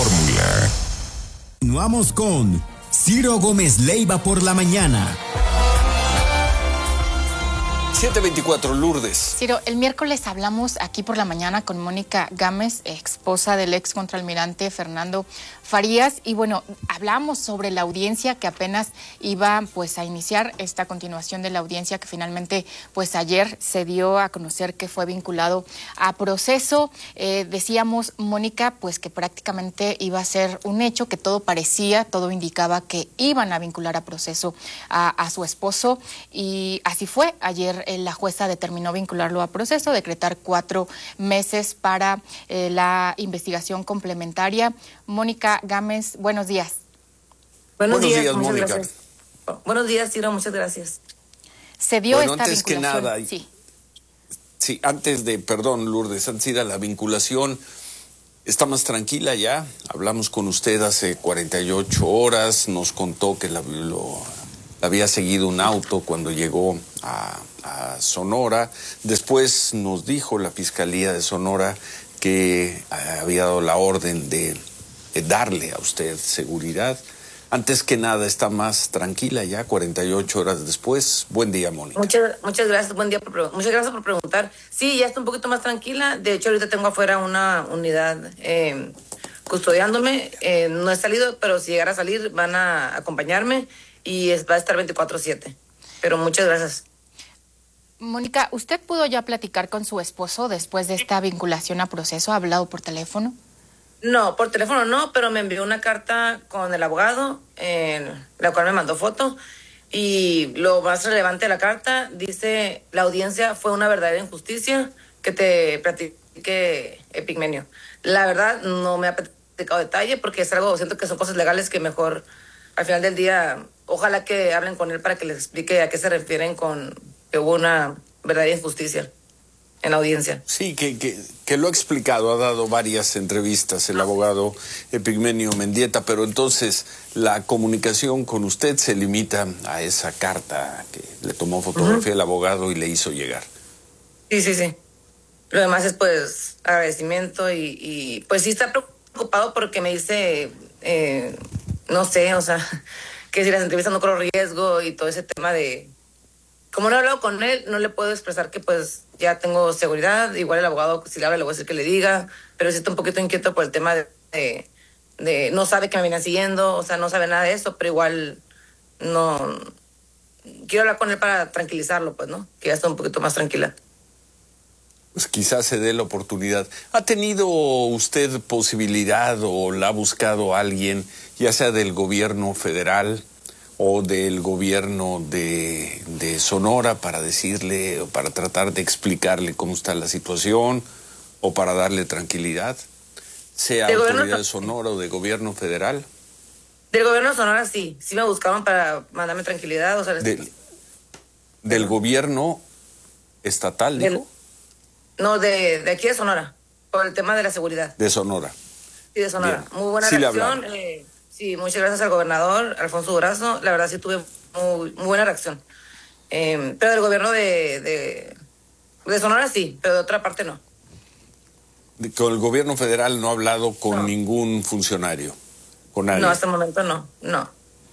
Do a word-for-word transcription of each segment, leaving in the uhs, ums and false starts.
fórmula. Continuamos con Ciro Gómez Leiva por la mañana. siete veinticuatro, Lourdes. Ciro, el miércoles hablamos aquí por la mañana con Mónica Gámez, esposa del ex contraalmirante Fernando Farías, y bueno, hablamos sobre la audiencia que apenas iba pues a iniciar, esta continuación de la audiencia que finalmente pues ayer se dio a conocer que fue vinculado a proceso. Eh, decíamos, Mónica, pues que prácticamente iba a ser un hecho, que todo parecía, todo indicaba que iban a vincular a proceso a, a su esposo, y así fue. Ayer eh, la jueza determinó vincularlo a proceso, decretar cuatro meses para eh, la investigación complementaria. Mónica Gámez, buenos días. Buenos, buenos días, días, muchas Mónica. Gracias. Buenos días, Ciro, muchas gracias. Se dio bueno, esta antes vinculación. que nada, sí. sí, antes de, perdón, Lourdes, antes de ir a la vinculación, está más tranquila ya. Hablamos con usted hace cuarenta y ocho horas, nos contó que la, lo, la había seguido un auto cuando llegó a, a Sonora. Después nos dijo la Fiscalía de Sonora que había dado la orden de, de darle a usted seguridad. Antes que nada, está más tranquila ya, cuarenta y ocho horas después. Buen día, Mónica. Muchas, muchas gracias, buen día, por, muchas gracias por preguntar. Sí, ya está un poquito más tranquila. De hecho, ahorita tengo afuera una unidad eh, custodiándome. Eh, no he salido, pero si llegara a salir, van a acompañarme y es, va a estar veinticuatro siete. Pero muchas gracias. Mónica, ¿usted pudo ya platicar con su esposo después de esta vinculación a proceso? ¿Ha hablado por teléfono? No, por teléfono no, pero me envió una carta con el abogado, en la cual me mandó foto, y lo más relevante de la carta dice: la audiencia fue una verdadera injusticia que te platique Epigmenio. La verdad no me ha platicado detalle porque es algo, siento que son cosas legales que mejor al final del día, ojalá que hablen con él para que les explique a qué se refieren con que hubo una verdadera injusticia en la audiencia. Sí, que, que, que lo ha explicado, ha dado varias entrevistas el abogado Epigmenio Mendieta, pero entonces la comunicación con usted se limita a esa carta que le tomó fotografía uh-huh. el abogado y le hizo llegar. Sí, sí, sí. Lo demás es pues agradecimiento y, y pues sí está preocupado porque me dice, eh, no sé, o sea, que si las entrevistas no corro riesgo y todo ese tema de... Como no he hablado con él, no le puedo expresar que pues ya tengo seguridad. Igual el abogado, si le habla, le voy a decir que le diga. Pero sí está un poquito inquieto por el tema de, de, de... No sabe que me vienen siguiendo, o sea, no sabe nada de eso, pero igual no... Quiero hablar con él para tranquilizarlo, pues, ¿no? Que ya está un poquito más tranquila. Pues quizás se dé la oportunidad. ¿Ha tenido usted posibilidad o la ha buscado alguien, ya sea del gobierno federal o del gobierno de, de Sonora, para decirle o para tratar de explicarle cómo está la situación o para darle tranquilidad? Sea ¿De autoridad gobierno? de Sonora o de gobierno federal. Del gobierno de Sonora sí, sí me buscaban para mandarme tranquilidad. O sea, Del, del gobierno estatal, del, dijo. No, de, de aquí de Sonora, por el tema de la seguridad. De Sonora. Sí, de Sonora. Bien. Muy buena Sí reacción. Eh, sí, muchas gracias al gobernador Alfonso Durazo. La verdad sí tuve muy, muy buena reacción. Eh, pero del gobierno de, de, de Sonora sí, pero de otra parte no. Con el gobierno federal no ha hablado con no. ningún funcionario, con nadie. No, hasta el momento no, no.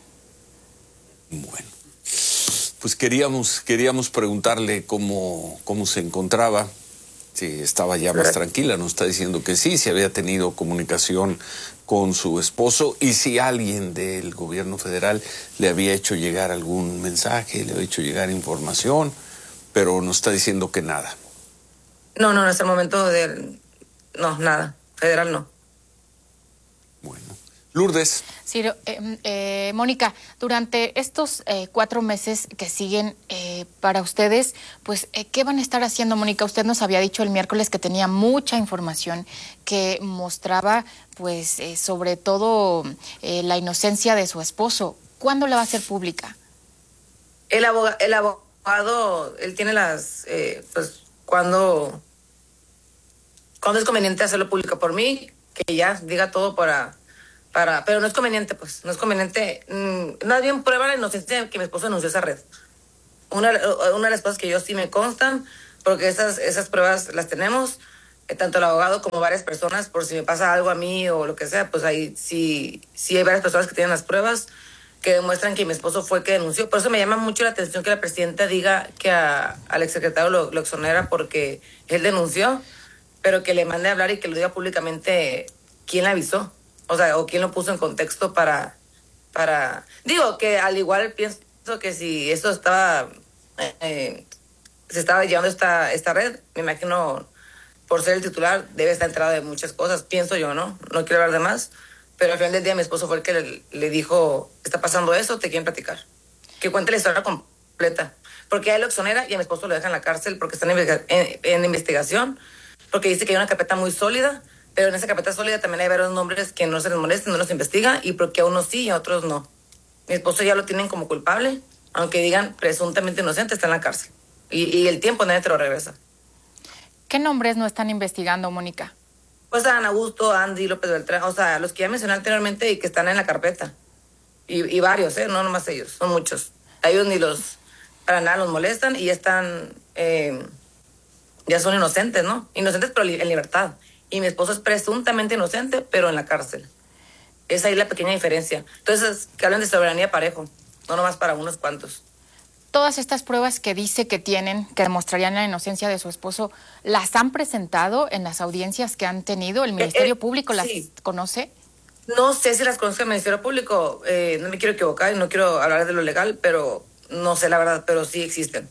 Bueno, pues queríamos, queríamos preguntarle cómo, cómo se encontraba, si estaba ya más tranquila. Nos está diciendo que sí, si había tenido comunicación con su esposo y si alguien del gobierno federal le había hecho llegar algún mensaje, le había hecho llegar información, pero nos está diciendo que nada. No, no, hasta el momento de... No, nada. Federal no. Bueno. Lourdes. Sí, eh, eh, Mónica, durante estos eh, cuatro meses que siguen eh, para ustedes, pues, eh, ¿qué van a estar haciendo, Mónica? Usted nos había dicho el miércoles que tenía mucha información que mostraba, pues, eh, sobre todo eh, la inocencia de su esposo. ¿Cuándo la va a hacer pública? El abogado, el abogado él tiene las, eh, pues, cuando, cuando es conveniente hacerlo público por mí, que ya diga todo para... Para, pero no es conveniente, pues, no es conveniente. Mmm, más bien prueba la inocencia que mi esposo denunció esa red. Una, una de las cosas que yo sí me constan, porque esas, esas pruebas las tenemos, eh, tanto el abogado como varias personas, por si me pasa algo a mí o lo que sea, pues ahí sí, sí hay varias personas que tienen las pruebas que demuestran que mi esposo fue el que denunció. Por eso me llama mucho la atención que la presidenta diga que a, al exsecretario lo, lo exonera porque él denunció, pero que le mande a hablar y que lo diga públicamente quién le avisó, o sea, o quién lo puso en contexto para, para... Digo que al igual pienso que si esto estaba... Eh, se estaba llevando esta, esta red, me imagino, por ser el titular, debe estar enterado de muchas cosas, pienso yo, ¿no? No quiero hablar de más, pero al final del día mi esposo fue el que le, le dijo, está pasando eso, te quieren platicar. Que cuente la historia completa. Porque a él lo exonera y a mi esposo lo deja en la cárcel porque está en, en, en investigación, porque dice que hay una carpeta muy sólida, pero en esa carpeta sólida también hay varios nombres que no se les molestan, no los investiga, y porque a unos sí y a otros no. Mi esposo ya lo tienen como culpable, aunque digan presuntamente inocente, está en la cárcel. Y, y el tiempo nadie te lo regresa. ¿Qué nombres no están investigando, Mónica? Pues a Ana Augusto, Andy, López Beltrán, o sea, los que ya mencioné anteriormente y que están en la carpeta. Y, y varios, ¿eh? No nomás ellos, son muchos. A ellos ni los, para nada los molestan y ya están, eh, ya son inocentes, ¿no? Inocentes pero en libertad. Y mi esposo es presuntamente inocente, pero en la cárcel. Esa es la pequeña diferencia. Entonces, que hablen de soberanía parejo, no nomás para unos cuantos. Todas estas pruebas que dice que tienen, que demostrarían la inocencia de su esposo, ¿las han presentado en las audiencias que han tenido? ¿El Ministerio eh, eh, Público las sí. conoce? No sé si las conoce el Ministerio Público, eh, no me quiero equivocar y no quiero hablar de lo legal, pero no sé la verdad, pero sí existen.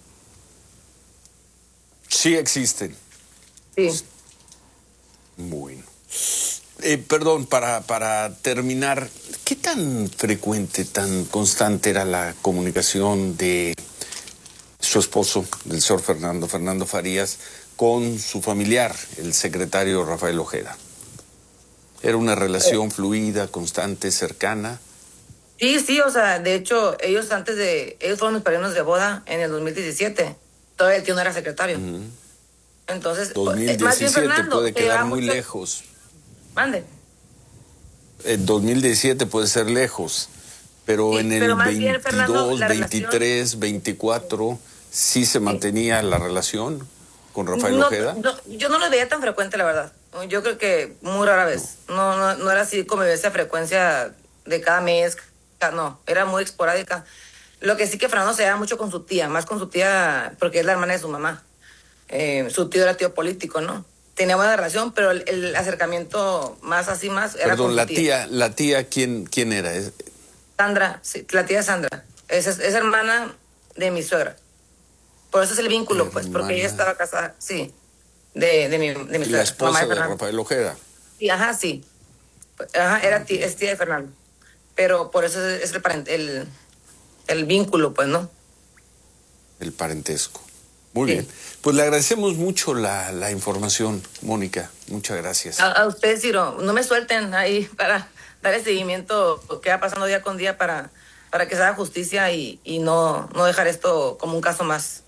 Sí existen. Sí. Bueno. Eh, perdón, para, para terminar, ¿qué tan frecuente, tan constante era la comunicación de su esposo, del señor Fernando, Fernando Farías, con su familiar, el secretario Rafael Ojeda? ¿Era una relación eh. fluida, constante, cercana? Sí, sí, o sea, de hecho, ellos antes de, ellos fueron mis padrinos de boda en el dos mil diecisiete. Todavía el tío no era secretario. Uh-huh. Entonces, dos mil diecisiete, más bien Fernando, puede quedar muy mucho... lejos. Mande. El dos mil diecisiete puede ser lejos, pero sí, en el pero veintidós, bien, Fernando, veintitrés, relación... veinticuatro, ¿sí se mantenía sí. la relación con Rafael no, Ojeda? No, yo no lo veía tan frecuente, la verdad. Yo creo que muy rara vez. No, no, no era así como esa frecuencia de cada mes. No, era muy esporádica. Lo que sí que Fernando se llevaba mucho con su tía, más con su tía porque es la hermana de su mamá. Eh, su tío era tío político, ¿no? Tenía buena relación, pero el, el acercamiento más así más era Perdón, con la tía. tía, la tía, ¿quién, quién era? Sandra, sí, la tía Sandra. Es, es, es hermana de mi suegra. Por eso es el vínculo, hermana. Pues, porque ella estaba casada, sí, de, de mi, de mi suegra. La esposa de, de Rafael Ojeda. Sí, ajá, sí. Ajá, era tía, es tía de Fernando. Pero por eso es, es el, parent, el, el vínculo, pues, ¿no? El parentesco. Muy sí. bien. Pues le agradecemos mucho la, la información, Mónica. Muchas gracias. A, a ustedes, Ciro, no me suelten ahí para dar el seguimiento que va pasando día con día para, para que se haga justicia y, y no, no dejar esto como un caso más.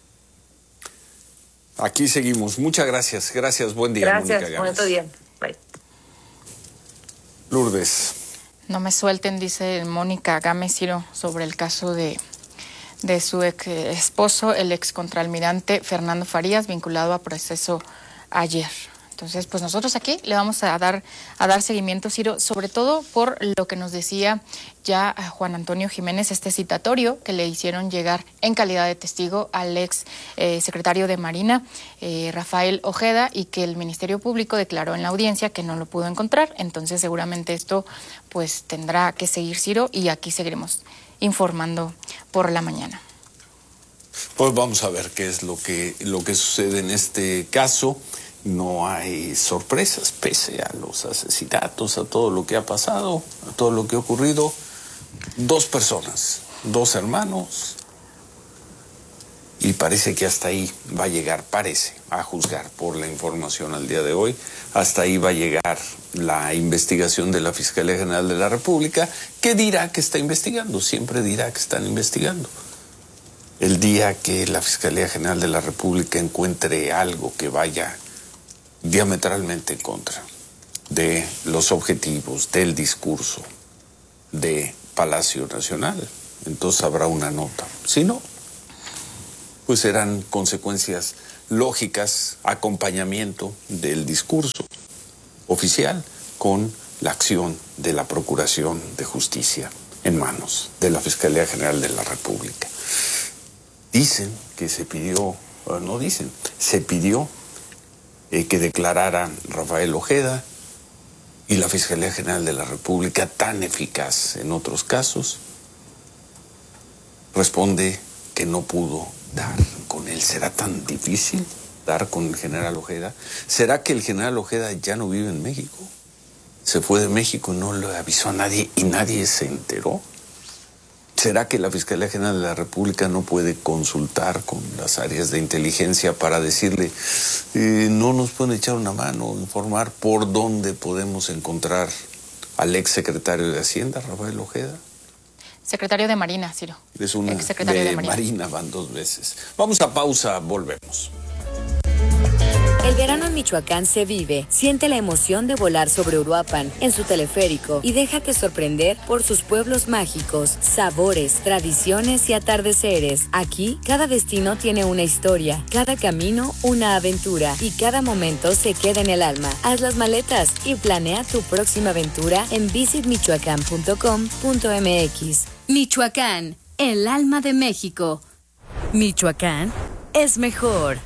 Aquí seguimos. Muchas gracias. Gracias. Buen día, gracias, Mónica Gámez. Bonito día. Bye. Lourdes. No me suelten, dice Mónica Gámez, Ciro, sobre el caso de... de su ex esposo, el ex contraalmirante Fernando Farías, vinculado a proceso ayer. Entonces, pues nosotros aquí le vamos a dar a dar seguimiento, Ciro, sobre todo por lo que nos decía ya Juan Antonio Jiménez, este citatorio que le hicieron llegar en calidad de testigo al ex eh, secretario de Marina, eh, Rafael Ojeda, y que el Ministerio Público declaró en la audiencia que no lo pudo encontrar. Entonces, seguramente esto pues tendrá que seguir, Ciro, y aquí seguiremos informando por la mañana. Pues vamos a ver qué es lo que lo que sucede en este caso. No hay sorpresas, pese a los asesinatos, a todo lo que ha pasado, a todo lo que ha ocurrido. Dos personas, dos hermanos, y parece que hasta ahí va a llegar, parece, a juzgar por la información al día de hoy, hasta ahí va a llegar la investigación de la Fiscalía General de la República, que dirá que está investigando, siempre dirá que están investigando. El día que la Fiscalía General de la República encuentre algo que vaya diametralmente en contra de los objetivos, del discurso de Palacio Nacional, entonces habrá una nota. Si no, pues serán consecuencias lógicas, acompañamiento del discurso oficial con la acción de la Procuración de Justicia en manos de la Fiscalía General de la República. Dicen que se pidió, no dicen, se pidió eh, que declarara Rafael Ojeda, y la Fiscalía General de la República, tan eficaz en otros casos, responde que no pudo dar con él. ¿Será tan difícil dar con el general Ojeda? ¿Será que el general Ojeda ya no vive en México? Se fue de México y no le avisó a nadie y nadie se enteró. ¿Será que la Fiscalía General de la República no puede consultar con las áreas de inteligencia para decirle, eh, no nos pueden echar una mano, informar por dónde podemos encontrar al ex secretario de Hacienda, Rafael Ojeda? Secretario de Marina, Ciro. Es una ex de, de Marina. Marina, van dos veces. Vamos a pausa, volvemos. El verano en Michoacán se vive. Siente la emoción de volar sobre Uruapan en su teleférico y déjate sorprender por sus pueblos mágicos, sabores, tradiciones y atardeceres. Aquí, cada destino tiene una historia, cada camino una aventura y cada momento se queda en el alma. Haz las maletas y planea tu próxima aventura en visit michoacán punto com punto m x. Michoacán, el alma de México. Michoacán es mejor.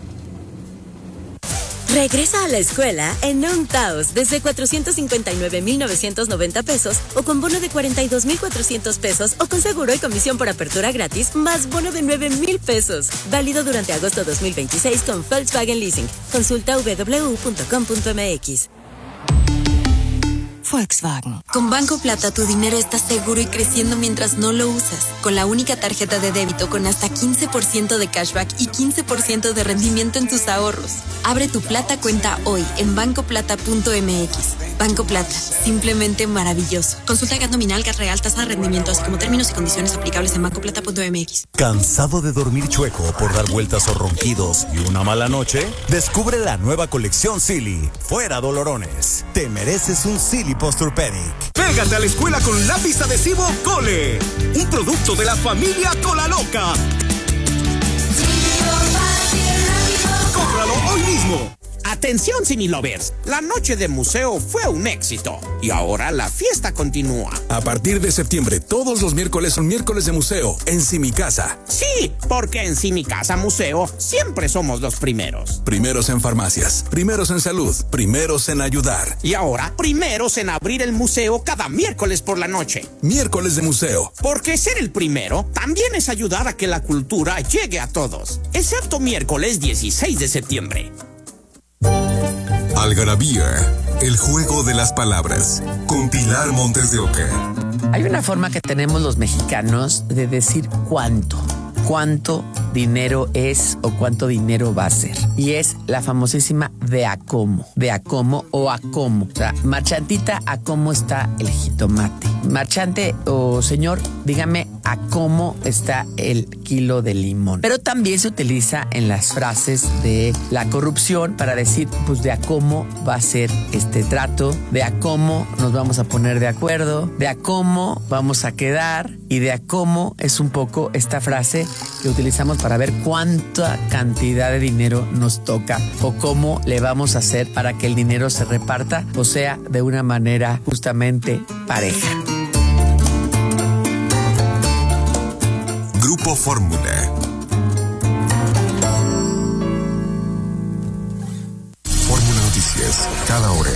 Regresa a la escuela en Untaos desde cuatrocientos cincuenta y nueve mil novecientos noventa pesos o con bono de cuarenta y dos mil cuatrocientos pesos o con seguro y comisión por apertura gratis más bono de nueve mil pesos. Válido durante agosto dos mil veintiséis con Volkswagen Leasing. Consulta w w w punto com punto m x. Volkswagen. Con Banco Plata tu dinero está seguro y creciendo mientras no lo usas. Con la única tarjeta de débito con hasta quince por ciento de cashback y quince por ciento de rendimiento en tus ahorros. Abre tu Plata cuenta hoy en banco plata punto m x. Banco Plata, simplemente maravilloso. Consulta G A T nominal, G A T real, tasa de rendimiento, así como términos y condiciones aplicables en banco plata punto m x. ¿Cansado de dormir chueco por dar vueltas o ronquidos y una mala noche? Descubre la nueva colección Silly. Fuera dolorones. Te mereces un Silly Posturpedic. Pégate a la escuela con lápiz adhesivo Cole, un producto de la familia Cola Loca. ¡Cómpralo hoy mismo! Atención, Cinelovers, la noche de museo fue un éxito y ahora la fiesta continúa. A partir de septiembre, todos los miércoles son miércoles de museo en Simicasa. Sí, porque en Simicasa Museo siempre somos los primeros. Primeros en farmacias, primeros en salud, primeros en ayudar. Y ahora, primeros en abrir el museo cada miércoles por la noche. Miércoles de museo. Porque ser el primero también es ayudar a que la cultura llegue a todos, excepto miércoles dieciséis de septiembre. Algarabía, el juego de las palabras, con Pilar Montes de Oca. Hay una forma que tenemos los mexicanos de decir cuánto, cuánto dinero es o cuánto dinero va a ser. Y es la famosísima de a cómo, de a cómo o a cómo. O sea, marchantita, ¿a cómo está el jitomate? Marchante o señor, dígame a cómo está el kilo de limón. Pero también se utiliza en las frases de la corrupción para decir, pues de a cómo va a ser este trato, de a cómo nos vamos a poner de acuerdo, de a cómo vamos a quedar y de a cómo es un poco esta frase que utilizamos para ver cuánta cantidad de dinero nos toca o cómo le vamos a hacer para que el dinero se reparta, o sea, de una manera justamente pareja. Grupo Fórmula. Fórmula Noticias, cada hora.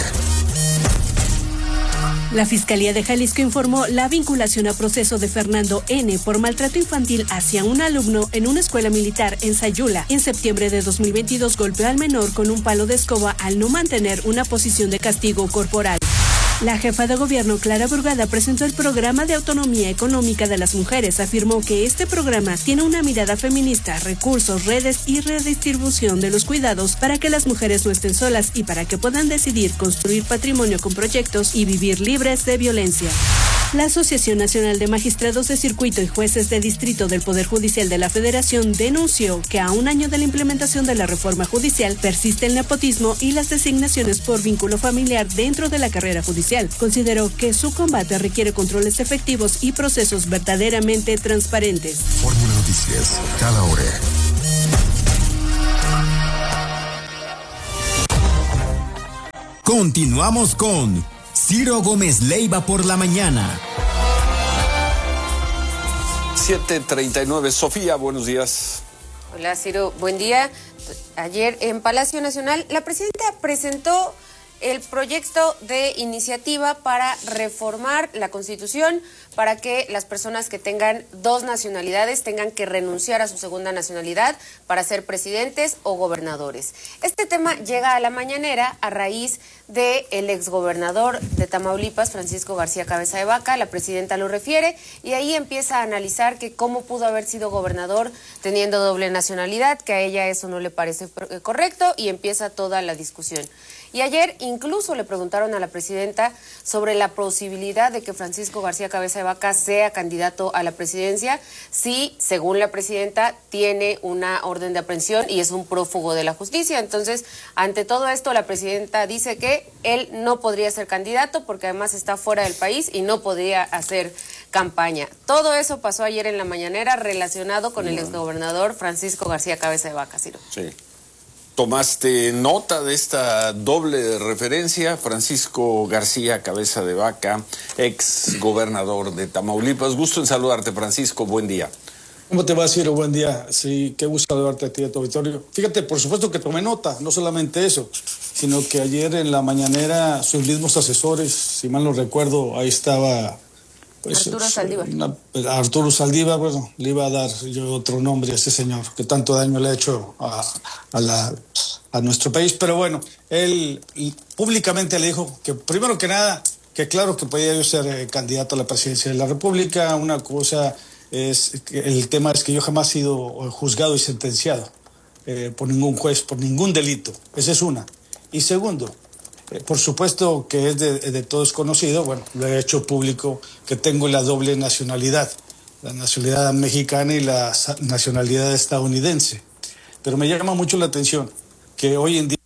La Fiscalía de Jalisco informó la vinculación a proceso de Fernando N. por maltrato infantil hacia un alumno en una escuela militar en Sayula. En septiembre de dos mil veintidós golpeó al menor con un palo de escoba al no mantener una posición de castigo corporal. La jefa de gobierno, Clara Burgada, presentó el programa de autonomía económica de las mujeres. Afirmó que este programa tiene una mirada feminista, recursos, redes y redistribución de los cuidados para que las mujeres no estén solas y para que puedan decidir construir patrimonio con proyectos y vivir libres de violencia. La Asociación Nacional de Magistrados de Circuito y Jueces de Distrito del Poder Judicial de la Federación denunció que a un año de la implementación de la reforma judicial persiste el nepotismo y las designaciones por vínculo familiar dentro de la carrera judicial. Consideró que su combate requiere controles efectivos y procesos verdaderamente transparentes. Fórmula Noticias, cada hora. Continuamos con Ciro Gómez Leiva por la mañana. siete treinta y nueve. Sofía, buenos días. Hola, Ciro, buen día. Ayer en Palacio Nacional, la presidenta presentó el proyecto de iniciativa para reformar la Constitución para que las personas que tengan dos nacionalidades tengan que renunciar a su segunda nacionalidad para ser presidentes o gobernadores. Este tema llega a la mañanera a raíz del exgobernador de Tamaulipas, Francisco García Cabeza de Vaca. La presidenta lo refiere y ahí empieza a analizar que cómo pudo haber sido gobernador teniendo doble nacionalidad, que a ella eso no le parece correcto y empieza toda la discusión. Y ayer incluso le preguntaron a la presidenta sobre la posibilidad de que Francisco García Cabeza de Vaca sea candidato a la presidencia si, según la presidenta, tiene una orden de aprehensión y es un prófugo de la justicia. Entonces, ante todo esto, la presidenta dice que él no podría ser candidato porque además está fuera del país y no podría hacer campaña. Todo eso pasó ayer en la mañanera relacionado con el exgobernador Francisco García Cabeza de Vaca, Ciro. Sí. ¿Tomaste nota de esta doble referencia? Francisco García Cabeza de Vaca, ex gobernador de Tamaulipas. Gusto en saludarte, Francisco. Buen día. ¿Cómo te va, Ciro? Buen día. Sí, qué gusto saludarte a ti y a tu auditorio. Fíjate, por supuesto que tomé nota, no solamente eso, sino que ayer en la mañanera sus mismos asesores, si mal no recuerdo, ahí estaba... Pues, Arturo Saldívar. Una, Arturo Saldívar, bueno, le iba a dar yo otro nombre a ese señor que tanto daño le ha hecho a, a, la, a nuestro país. Pero bueno, él públicamente le dijo que primero que nada, que claro que podía yo ser eh, candidato a la presidencia de la República. Una cosa es, que el tema es que yo jamás he sido juzgado y sentenciado eh, por ningún juez, por ningún delito. Esa es una. Y segundo, Eh, por supuesto que es de, de todos conocido, bueno, lo he hecho público, que tengo la doble nacionalidad, la nacionalidad mexicana y la nacionalidad estadounidense. Pero me llama mucho la atención que hoy en día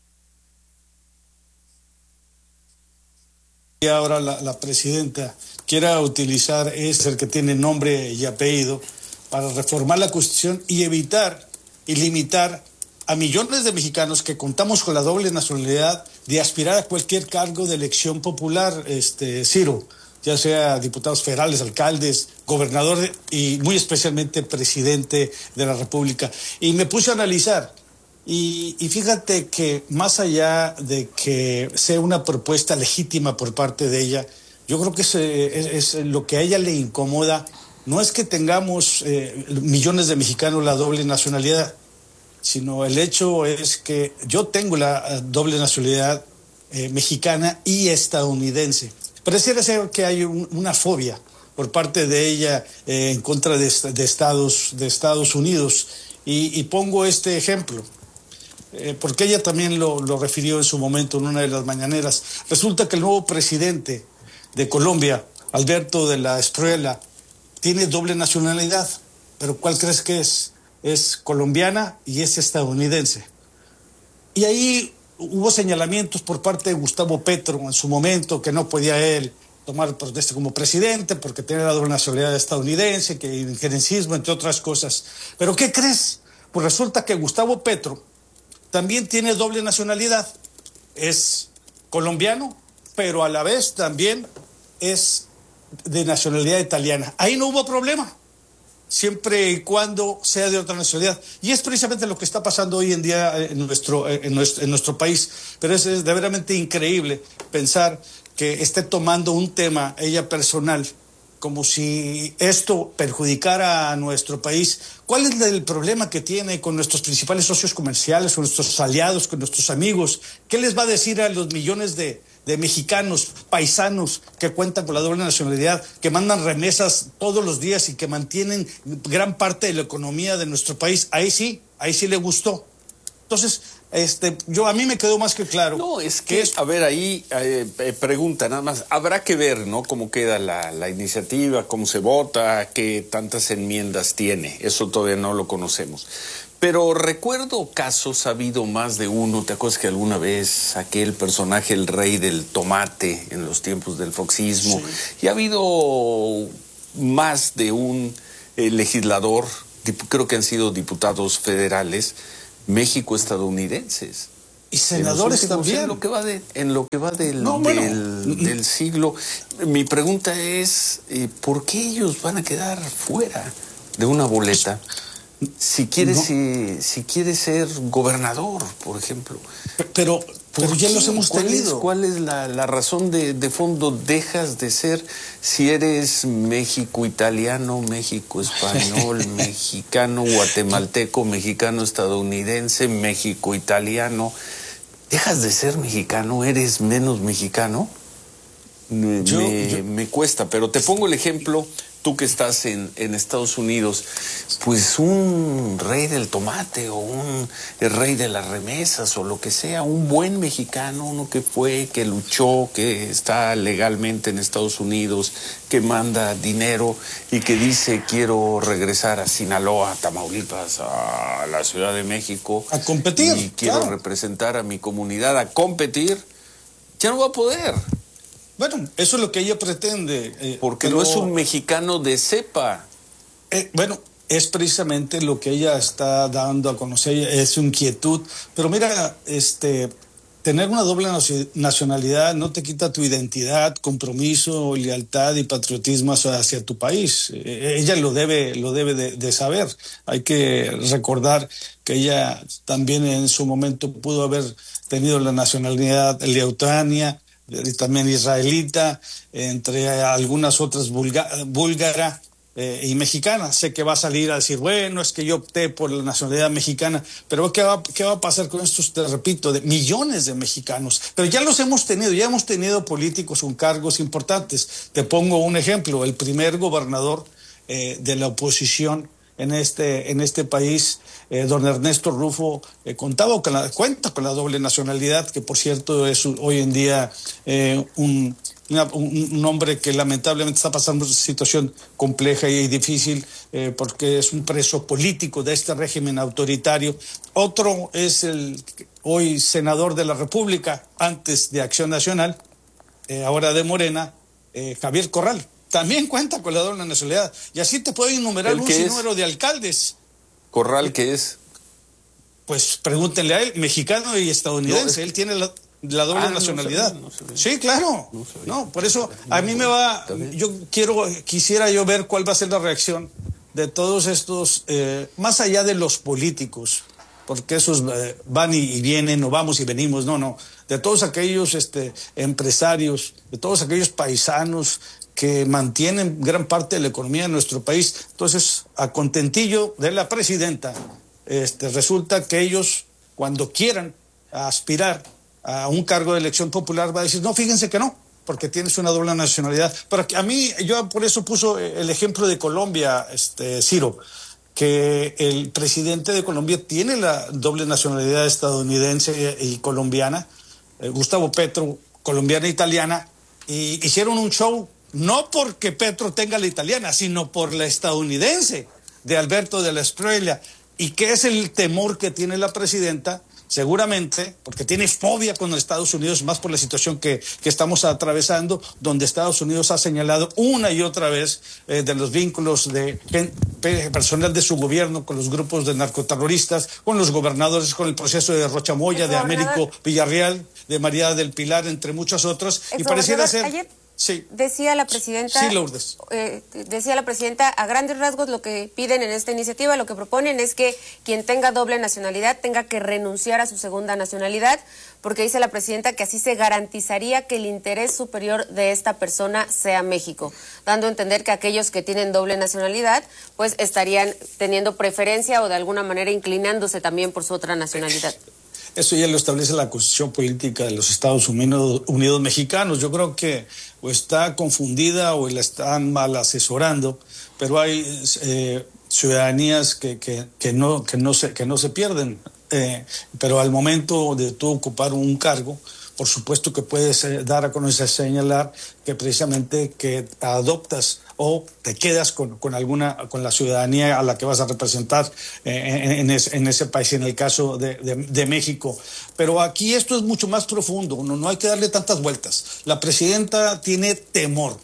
ahora la, la presidenta quiera utilizar ese que tiene nombre y apellido para reformar la Constitución y evitar y limitar a millones de mexicanos que contamos con la doble nacionalidad de aspirar a cualquier cargo de elección popular, este Ciro, ya sea diputados federales, alcaldes, gobernador y muy especialmente presidente de la República. Y me puse a analizar y, y fíjate que más allá de que sea una propuesta legítima por parte de ella, yo creo que es, es, es lo que a ella le incomoda. No es que tengamos eh, millones de mexicanos la doble nacionalidad, sino el hecho es que yo tengo la doble nacionalidad eh, mexicana y estadounidense. Pareciera ser que hay un, una fobia por parte de ella eh, en contra de, de, Estados, de Estados Unidos. Y, y pongo este ejemplo, eh, porque ella también lo, lo refirió en su momento en una de las mañaneras. Resulta que el nuevo presidente de Colombia, Alberto de la Espriella, tiene doble nacionalidad. ¿Pero cuál crees que es? Es colombiana y es estadounidense. Y ahí hubo señalamientos por parte de Gustavo Petro en su momento que no podía él tomar protesta como presidente porque tenía la doble nacionalidad estadounidense, que injerencismo, entre otras cosas. ¿Pero qué crees? Pues resulta que Gustavo Petro también tiene doble nacionalidad. Es colombiano, pero a la vez también es de nacionalidad italiana. Ahí no hubo problema, siempre y cuando sea de otra nacionalidad. Y es precisamente lo que está pasando hoy en día en nuestro, en nuestro, en nuestro país. Pero es, es de verdaderamente increíble pensar que esté tomando un tema, ella personal, como si esto perjudicara a nuestro país. ¿Cuál es el problema que tiene con nuestros principales socios comerciales, con nuestros aliados, con nuestros amigos? ¿Qué les va a decir a los millones de, de mexicanos, paisanos que cuentan con la doble nacionalidad, que mandan remesas todos los días y que mantienen gran parte de la economía de nuestro país? Ahí sí, ahí sí le gustó. Entonces, este, yo a mí me quedó más que claro. No, es que, que es... a ver, ahí eh, eh, pregunta nada más, habrá que ver, ¿no?, cómo queda la, la iniciativa, cómo se vota, qué tantas enmiendas tiene, eso todavía no lo conocemos. Pero recuerdo casos, ha habido más de uno. ¿Te acuerdas que alguna vez aquel personaje, el rey del tomate, en los tiempos del foxismo? Sí. Y ha habido más de un eh, legislador, creo que han sido diputados federales, México-estadounidenses. Y senadores últimos, también. En lo que va, de, en lo que va del, no, bueno. del, del siglo. Mi pregunta es, eh, ¿por qué ellos van a quedar fuera de una boleta? Si quiere, no. si, si quiere ser gobernador, por ejemplo. Pero, pero ya los hemos ¿Cuál tenido. Es, ¿Cuál es la, la razón de, de fondo? Dejas de ser, si eres México-italiano, México-español, mexicano, guatemalteco, mexicano-estadounidense, México-italiano. ¿Dejas de ser mexicano? ¿Eres menos mexicano? Me, yo, me, yo... me cuesta, pero te pongo el ejemplo. Tú que estás en, en Estados Unidos, pues un rey del tomate o un el rey de las remesas o lo que sea, un buen mexicano, uno que fue, que luchó, que está legalmente en Estados Unidos, que manda dinero y que dice quiero regresar a Sinaloa, a Tamaulipas, a la Ciudad de México. A competir. Y quiero claro. representar a mi comunidad, a competir, ya no va a poder. Bueno, eso es lo que ella pretende. Eh, Porque pero, no es un mexicano de cepa. Eh, bueno, es precisamente lo que ella está dando a conocer, es su inquietud. Pero mira, este, tener una doble nacionalidad no te quita tu identidad, compromiso, lealtad y patriotismo hacia tu país. Eh, ella lo debe, lo debe de, de saber. Hay que recordar que ella también en su momento pudo haber tenido la nacionalidad leutania, y también israelita, entre algunas otras búlgara eh, y mexicana. Sé que va a salir a decir, bueno, es que yo opté por la nacionalidad mexicana, pero ¿qué va, qué va a pasar con estos, te repito, de millones de mexicanos? Pero ya los hemos tenido, ya hemos tenido políticos con cargos importantes. Te pongo un ejemplo, el primer gobernador eh, de la oposición en este, en este país, eh, don Ernesto Rufo, eh, contaba con la, cuenta con la doble nacionalidad, que por cierto es hoy en día eh, un, una, un, un hombre que lamentablemente está pasando una situación compleja y difícil eh, porque es un preso político de este régimen autoritario. Otro es el hoy senador de la República, antes de Acción Nacional, eh, ahora de Morena, eh, Javier Corral. También cuenta con la doble nacionalidad. Y así te puedo enumerar un sinnúmero de alcaldes. ¿Corral qué es? Pues pregúntenle a él, mexicano y estadounidense. No, es... Él tiene la, la doble ah, nacionalidad. No sabía, no sabía. Sí, claro. No, no, por eso a mí me va... Yo quiero, quisiera yo ver cuál va a ser la reacción de todos estos, eh, más allá de los políticos, porque esos eh, van y vienen, o vamos y venimos, no, no. De todos aquellos este, empresarios, de todos aquellos paisanos que mantienen gran parte de la economía de nuestro país. Entonces, a contentillo de la presidenta, este, resulta que ellos, cuando quieran aspirar a un cargo de elección popular, va a decir, no, fíjense que no, porque tienes una doble nacionalidad. Pero a mí, yo por eso puso el ejemplo de Colombia, este, Ciro, que el presidente de Colombia tiene la doble nacionalidad estadounidense y colombiana, eh, Gustavo Petro, colombiana e italiana, y hicieron un show. No porque Petro tenga la italiana, sino por la estadounidense de Alberto de la Espriella. ¿Y qué es el temor que tiene la presidenta? Seguramente, porque tiene fobia con Estados Unidos, más por la situación que, que estamos atravesando, donde Estados Unidos ha señalado una y otra vez eh, de los vínculos de personal de su gobierno con los grupos de narcoterroristas, con los gobernadores, con el proceso de Rocha Moya, de Américo Villarreal, de María del Pilar, entre muchas otras. Y pareciera ser... Ayer... Sí. Decía la presidenta, sí, Lourdes. Eh, decía la presidenta, a grandes rasgos lo que piden en esta iniciativa, lo que proponen es que quien tenga doble nacionalidad tenga que renunciar a su segunda nacionalidad, porque dice la presidenta que así se garantizaría que el interés superior de esta persona sea México, dando a entender que aquellos que tienen doble nacionalidad pues estarían teniendo preferencia o de alguna manera inclinándose también por su otra nacionalidad. Eso ya lo establece la Constitución Política de los Estados Unidos, Unidos Mexicanos. Yo creo que o está confundida o la están mal asesorando, pero hay eh, ciudadanías que, que, que, no, que, no se, que no se pierden. Eh, pero al momento de tú ocupar un cargo, por supuesto que puedes eh, dar a conocer, señalar que precisamente que adoptas o te quedas con, con alguna, con la ciudadanía a la que vas a representar eh, en, en, ese, en ese país, en el caso de, de, de México. Pero aquí esto es mucho más profundo, no, no hay que darle tantas vueltas. La presidenta tiene temor,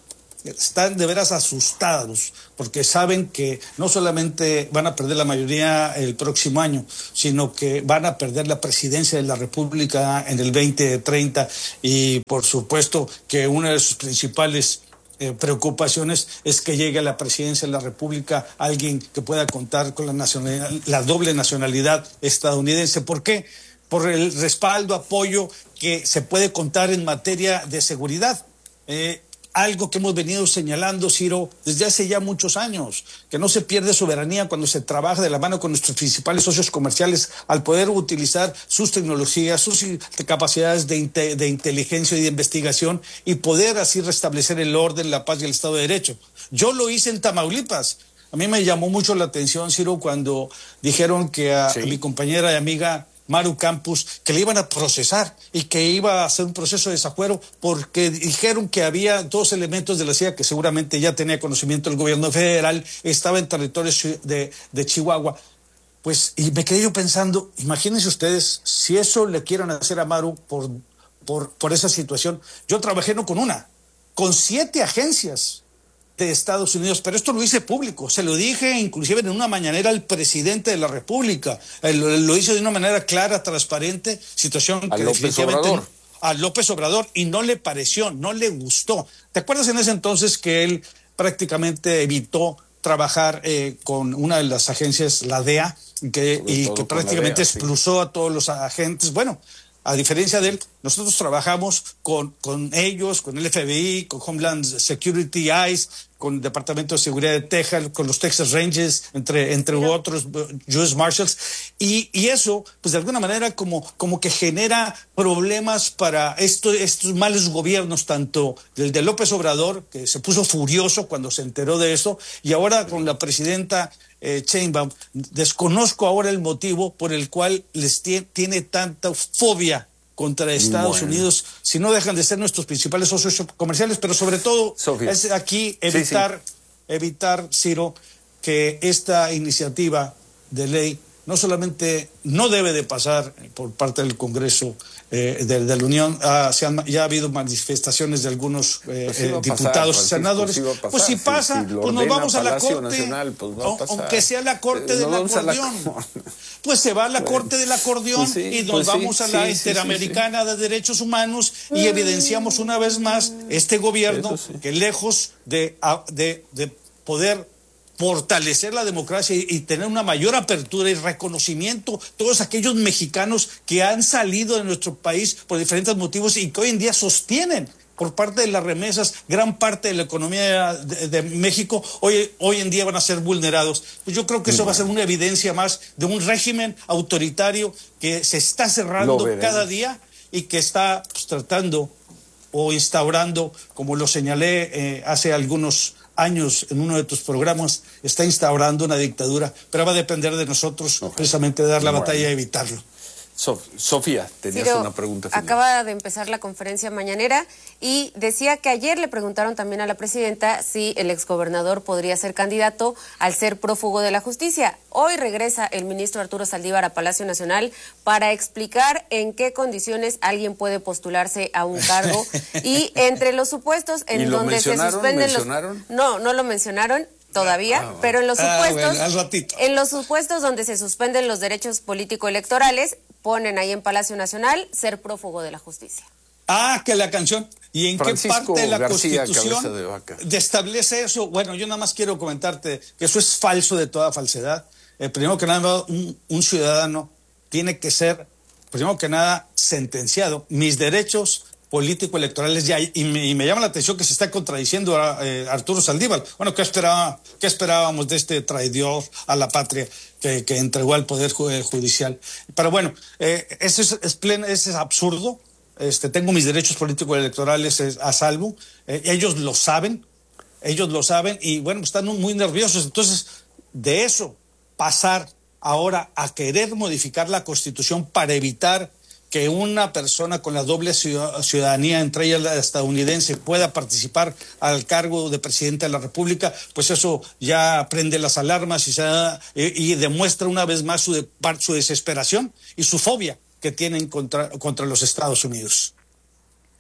están de veras asustados porque saben que no solamente van a perder la mayoría el próximo año, sino que van a perder la presidencia de la República en el veinte treinta y por supuesto que una de sus principales eh, preocupaciones es que llegue a la presidencia de la República alguien que pueda contar con la nacionalidad, la doble nacionalidad estadounidense. ¿Por qué? Por el respaldo, apoyo que se puede contar en materia de seguridad. Eh, Algo que hemos venido señalando, Ciro, desde hace ya muchos años, que no se pierde soberanía cuando se trabaja de la mano con nuestros principales socios comerciales al poder utilizar sus tecnologías, sus capacidades de, inte- de inteligencia y de investigación y poder así restablecer el orden, la paz y el Estado de Derecho. Yo lo hice en Tamaulipas. A mí me llamó mucho la atención, Ciro, cuando dijeron que a, sí. a mi compañera y amiga Maru Campos, que le iban a procesar y que iba a hacer un proceso de desafuero porque dijeron que había dos elementos de la C I A que seguramente ya tenía conocimiento el gobierno federal, estaba en territorios de, de Chihuahua. Pues, y me quedé yo pensando, imagínense ustedes, si eso le quieren hacer a Maru por, por, por esa situación. Yo trabajé no con una, con siete agencias de Estados Unidos, pero esto lo hice público, se lo dije inclusive en una mañanera al presidente de la República, lo, lo hice de una manera clara, transparente, situación a que López definitivamente Obrador. a López Obrador, y no le pareció, no le gustó. ¿Te acuerdas en ese entonces que él prácticamente evitó trabajar eh, con una de las agencias, la D E A, que, y que prácticamente D E A, expulsó sí. a todos los agentes? Bueno, a diferencia de él, nosotros trabajamos con, con ellos, con el F B I, con Homeland Security, ICE, con el Departamento de Seguridad de Texas, con los Texas Rangers, entre, entre sí. otros, U S Marshals, y, y eso, pues de alguna manera como, como que genera problemas para esto, estos malos gobiernos, tanto el de López Obrador, que se puso furioso cuando se enteró de eso, y ahora con la presidenta Eh, Sheinbaum. Desconozco ahora el motivo por el cual les tiene tanta fobia contra Estados bueno. Unidos, si no dejan de ser nuestros principales socios comerciales, pero sobre todo Sofía. es aquí evitar, sí, sí. evitar, Ciro, que esta iniciativa de ley no solamente no debe de pasar por parte del Congreso eh, de, de la Unión, ah, se han, ya ha habido manifestaciones de algunos eh, pues sí eh, diputados y senadores, sí pues si pasa, si, si pues nos vamos a la Corte, Nacional, pues va a pasar. Aunque sea la Corte eh, del acordeón, la... pues se va a la bueno. Corte del acordeón pues sí, y nos pues vamos sí, a la sí, Interamericana sí, sí, sí. de Derechos Humanos y evidenciamos una vez más este gobierno sí. que lejos de, de, de poder fortalecer la democracia y, y tener una mayor apertura y reconocimiento todos aquellos mexicanos que han salido de nuestro país por diferentes motivos y que hoy en día sostienen por parte de las remesas gran parte de la economía de, de México, hoy, hoy en día van a ser vulnerados. Pues yo creo que eso va a ser una evidencia más de un régimen autoritario que se está cerrando cada día y que está pues, tratando o instaurando, como lo señalé eh, hace algunos años en uno de tus programas, está instaurando una dictadura, pero va a depender de nosotros okay. precisamente dar la bueno. batalla y evitarlo. Sof Sofía, tenías Ciro, una pregunta final. Acaba de empezar la conferencia mañanera y decía que ayer le preguntaron también a la presidenta si el exgobernador podría ser candidato al ser prófugo de la justicia. Hoy regresa el ministro Arturo Saldívar a Palacio Nacional para explicar en qué condiciones alguien puede postularse a un cargo y entre los supuestos en donde se suspenden mencionaron? los... No, no lo mencionaron todavía, ah, bueno. pero en los supuestos ah, bueno, en los supuestos donde se suspenden los derechos político-electorales, ponen ahí en Palacio Nacional ser prófugo de la justicia. Ah, que la canción. ¿Y en Francisco qué parte de la García, Constitución de establece eso? Bueno, yo nada más quiero comentarte que eso es falso de toda falsedad. Eh, primero que nada, un, un ciudadano tiene que ser, primero que nada, sentenciado. Mis derechos político-electorales ya, y me, y me llama la atención que se está contradiciendo a eh, Arturo Saldívar. Bueno, ¿qué, esperaba, ¿qué esperábamos de este traidor a la patria que, que entregó al Poder Judicial? Pero bueno, eh, eso es, es, pleno, eso es absurdo. Este, tengo mis derechos político-electorales a salvo. Eh, ellos lo saben, ellos lo saben y bueno, están muy nerviosos. Entonces, de eso, pasar ahora a querer modificar la Constitución para evitar que una persona con la doble ciudadanía, entre ellas la estadounidense, pueda participar al cargo de presidente de la República, pues eso ya prende las alarmas y, se da, y, y demuestra una vez más su, de, su desesperación y su fobia que tienen contra, contra los Estados Unidos.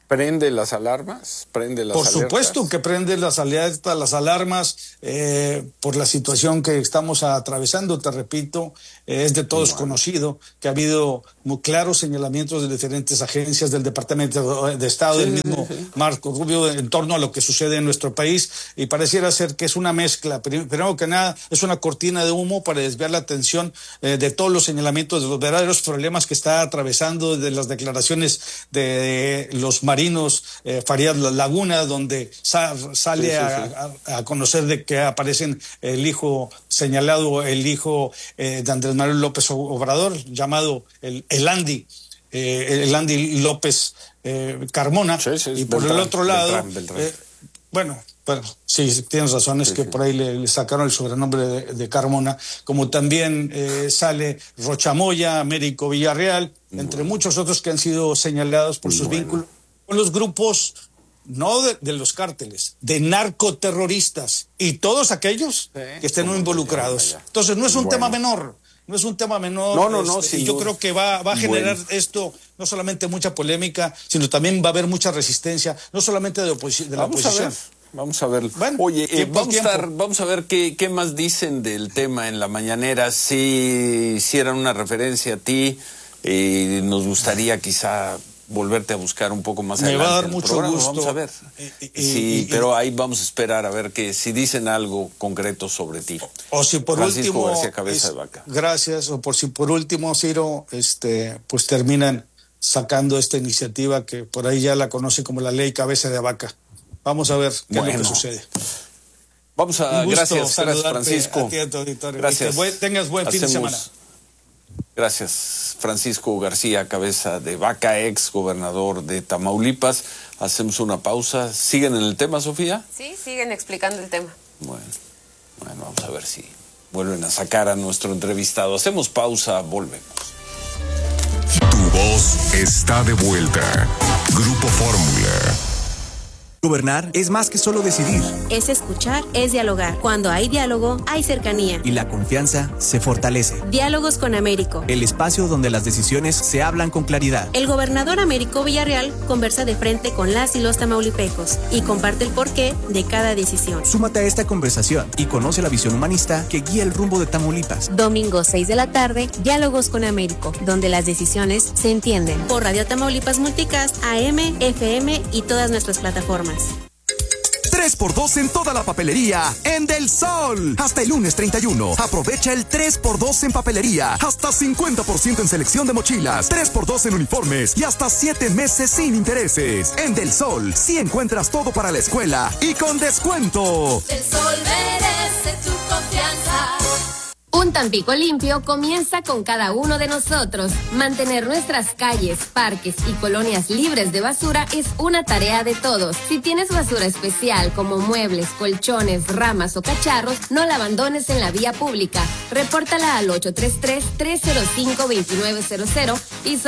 ¿Prende las alarmas? ¿Prende las Por alertas? supuesto que prende las alertas, las alarmas, eh, por la situación que estamos atravesando, te repito, eh, es de todos bueno. conocido que ha habido muy claros señalamientos de diferentes agencias del Departamento de Estado, sí, del mismo sí, sí. Marco Rubio, en torno a lo que sucede en nuestro país, y pareciera ser que es una mezcla. Primero que nada, es una cortina de humo para desviar la atención eh, de todos los señalamientos, de los verdaderos problemas que está atravesando, de las declaraciones de los marinos eh, Farías Laguna, donde sa sale sí, sí, a, sí. A, a conocer de que aparecen el hijo señalado, el hijo eh, de Andrés Manuel López Obrador, llamado el, el Andy, eh, el Andy López eh, Carmona, sí, sí, y por Beltrán, el otro lado, Beltrán, Beltrán. Eh, bueno, bueno, sí, tienes razón, es sí, que sí. por ahí le, le sacaron el sobrenombre de, de Carmona, como también eh, sale Rochamoya, Américo Villarreal, bueno. entre muchos otros que han sido señalados por sus bueno. vínculos con los grupos, no de, de los cárteles, de narcoterroristas y todos aquellos sí, que estén involucrados. Ya, ya. Entonces no es un bueno. tema menor, no es un tema menor. No, no, no. Este, y yo duda. creo que va, va a generar bueno. esto no solamente mucha polémica, sino también va a haber mucha resistencia, no solamente de, oposi de la Vamos oposición. A ver. Vamos a ver. Bueno, Oye, eh, vamos, a estar, vamos a ver qué, qué más dicen del tema en la mañanera. Si hicieran una referencia a ti, eh, nos gustaría quizá volverte a buscar un poco más Me adelante. Me va a dar mucho programa. gusto. Vamos a ver. Eh, eh, sí, eh, pero ahí vamos a esperar a ver que si dicen algo concreto sobre ti. O, o si por Francisco último, García Cabeza es, de Vaca. Gracias. O por si por último, Ciro, este, pues terminan sacando esta iniciativa que por ahí ya la conoce como la ley Cabeza de Vaca. Vamos a ver qué bueno. es lo que sucede. Vamos a gracias, gracias Francisco. A ti, a tu auditorio. Gracias. Que buen, tengas buen Hacemos, fin de semana. Gracias, Francisco García Cabeza de Vaca, ex gobernador de Tamaulipas. Hacemos una pausa. ¿Siguen en el tema, Sofía? Sí, siguen explicando el tema. Bueno, bueno, vamos a ver si vuelven a sacar a nuestro entrevistado. Hacemos pausa, volvemos. Tu voz está de vuelta. Grupo Fórmula. Gobernar es más que solo decidir. Es escuchar, es dialogar. Cuando hay diálogo, hay cercanía. Y la confianza se fortalece. Diálogos con Américo. El espacio donde las decisiones se hablan con claridad. El gobernador Américo Villarreal conversa de frente con las y los tamaulipecos y comparte el porqué de cada decisión. Súmate a esta conversación y conoce la visión humanista que guía el rumbo de Tamaulipas. Domingo seis de la tarde, Diálogos con Américo, donde las decisiones se entienden. Por Radio Tamaulipas Multicast, A M, F M y todas nuestras plataformas. tres por dos en toda la papelería en Del Sol. Hasta el lunes treinta y uno. Aprovecha el tres por dos en papelería. Hasta cincuenta por ciento en selección de mochilas. tres por dos en uniformes y hasta siete meses sin intereses. En Del Sol, sí encuentras todo para la escuela y con descuento. Del Sol merece tu confianza. Un Tampico limpio comienza con cada uno de nosotros. Mantener nuestras calles, parques y colonias libres de basura es una tarea de todos. Si tienes basura especial como muebles, colchones, ramas o cacharros, no la abandones en la vía pública. Repórtala al ocho tres tres, tres cero cinco, dos nueve cero cero y